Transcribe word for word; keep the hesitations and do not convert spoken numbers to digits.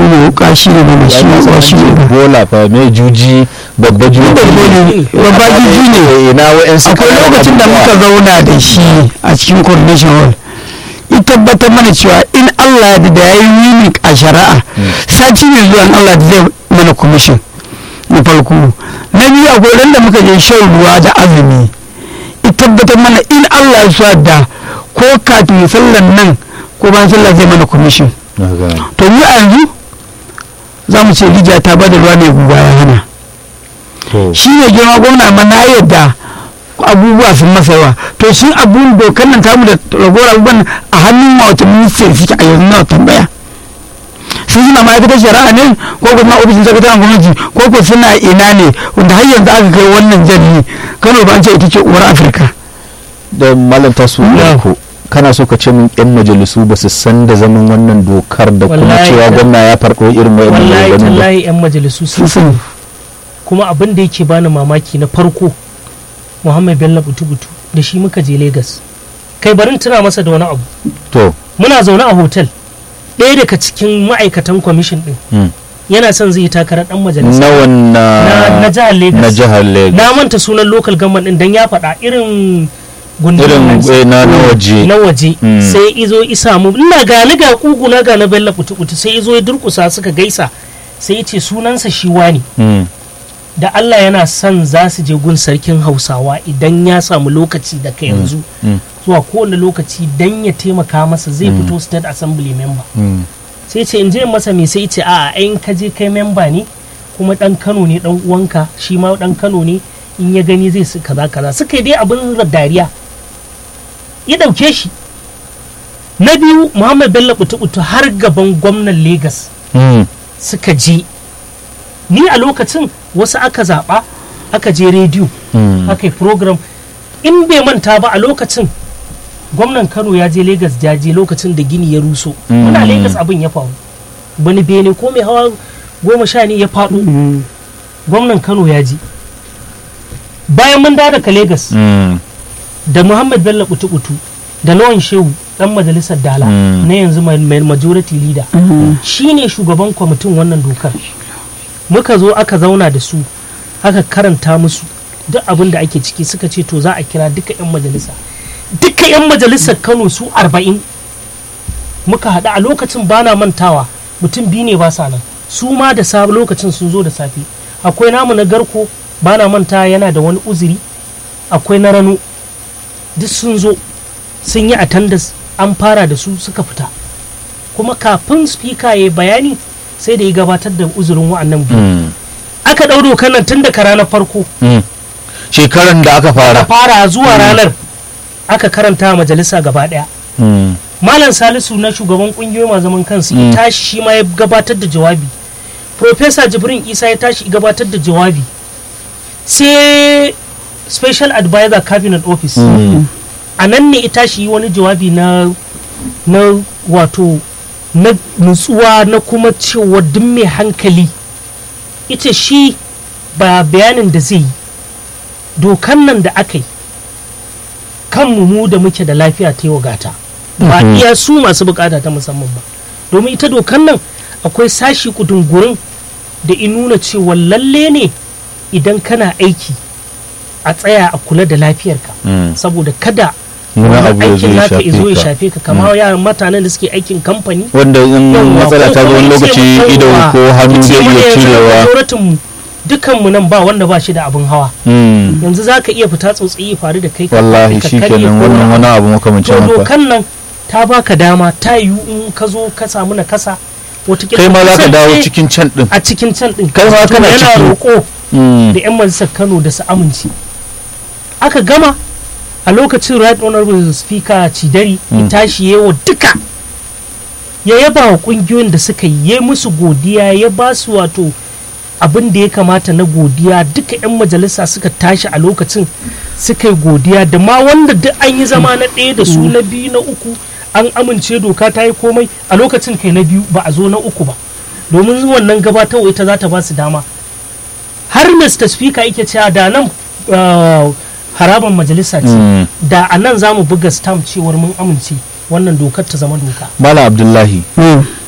shi ne wuka shi ne mana shi ne shi ne bola fa mai juji babba juji babba juji ne ina wa'ansu akwai lokacin da muka zauna da shi a cikin coordination hall ya tabbatar mana cewa in Allah da ya yi winning a shari'a sati mai zuwa in Allah da zai mana commission na farko na biyu akwai ran da muka je shan ruwa da azumi ya tabbatar mana in Allah ya sa da ko kafin sallan nan ko bayan sallah zai mana commission to mu a yanzu za mu ce rijiya ta bada ruwa ne guga ya hana shi ne girma gwamna ma na yadda abubuwa sun masa yawa to shi abun dokar nan tamu da ragowar abubuwan a hannun wata ministry suke a yanzu na tambaya sun suna ma'aikatar shari'a ne ko kuma ofishin sakataren gwamnati ko ko suna ina ne wanda har yanzu aka kai wannan jami'i kano ba an ce ita ce uwar afirka da malam tasu ko kana so ka ce mun yan majalisu ba su san da zaman wannan dokar da kuma cewa gwamna ya farko irin wannan wallahi wallahi yan majalisu sun sani kuma abin da yake bani mamaki na farko Muhammad Bello Butu-Butu da shi muka je Lagos kai barin tuna masa da wani abu to muna zaune a hotel ɗaya daga cikin ma'aikatan commission din yana son zai takarar dan majalisa na wannan na jihar Lagos na jihar Lagos na manta sunan local government din dan ya faɗa irin irin na na waje na waje sai izo isa mu ina gani ga kugu na ga na Bello Butu-Butu sai izo ya durkusa suka gaisa sai ya ce sunansa shi wani da Allah yana son za su je gun sarkin Hausawa idan ya samu lokaci daga yanzu zuwa kowane lokaci dan ya taimaka masa zai fito state assembly member sai ce in je masa me sai ce a'a ayin ka je kai member ne kuma dan Kano ne dan uwanka shi ma dan Kano ne in ya gani zai su kaza kaza suka yi dai abin dariya ya dauke shi na biyu Muhammad Bello Butu-Butu har gaban gwamnan Lagos suka je ni a lokacin wasu aka zaɓa aka je rediyo aka yi program in bai manta ba a lokacin gwamnan Kano ya je Lagos jaje lokacin da gini ya ruso muna Lagos abin ya faru bani bene ko mai hawa goma sha ne ya faɗo gwamnan Kano ya je bayan mun dawo daga Lagos da Muhammad Bello Butu-Butu da Lawan Shehu dan majalisar Dala na yanzu mai majority leader shine shugaban kwamitin wannan dokar muka zo aka zauna da su aka karanta musu duk abin da ake ciki suka ce to za a kira duka 'yan majalisa duka 'yan majalisar Kano su arba'in muka haɗu a lokacin bana mantawa mutum biyu ne ba sa nan su ma da safe lokacin sun zo da safe akwai namu na garko bana manta yana da wani uzuri akwai na rano duk sun zo sun yi attendance an fara da su suka fita kuma kafin speaker ya bayani sai da ya gabatar da uzurin wa'annan biyu aka ɗau dokar nan tun daga ranar farko shekaran da aka fara fara zuwa ranar aka karanta majalisa gaba ɗaya malam Salisu na shugaban kungiyoyi masu zaman kansu ya tashi shi ma ya gabatar da jawabi Professor Jibrin Isa ya tashi gabatar da jawabi sai special advisor cabinet office a nan ne ya tashi wani jawabi na na wato na nutsuwa na kuma cewa duk mai hankali ita shi ba bayanin da zai yi dokan nan da aka yi kanmu mu da muke da lafiya ta yi wagata ba iya su masu bukata ta musamman ba domin ita dokan nan akwai sashi kudungurin da in nuna cewa lalle ne idan kana aiki a tsaya a kula da lafiyarka saboda kada wani aikin naka izo ya shafe ka kamar yaran mutanen da suke aikin kamfani wanda in matsala ta zo wani lokaci ido ko hannu zai iya cirewa dukanmu nan ba wanda ba shi da abin hawa yanzu za ka iya fita tsotsi faru da kai wallahi shi kenan wannan wani abu makamancin haka dokan nan ta baka dama ta yi in ka zo ka samu na kasa kai ma za ka dawo cikin can din a cikin can din kai ma kana yana roƙo da yan majalisar Kano da su amince aka gama a lokacin right honorable speaker Cidari ya tashi yawa duka ya yaba wa kungiyoyin da suka yi ya musu godiya ya ba su wato abin da ya kamata na godiya duka 'yan majalisa suka tashi a lokacin suka yi godiya da ma wanda duk an yi zama na ɗaya da su na biyu na uku an amince doka ta yi komai a lokacin kai na biyu ba a zo na uku ba domin wannan gabatarwa ita za ta ba su dama har Mr. Speaker yake cewa da nan haraban majalisa ce da a nan za mu buga stamp cewar mun amince wannan dokar ta zama doka. Malam Abdullahi